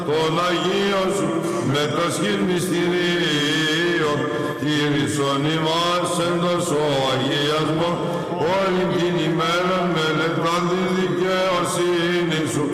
τον Αγίο σου με το σχήν μυστηρίο, τήρησον ημάς εν τόσο αγιασμό όλη την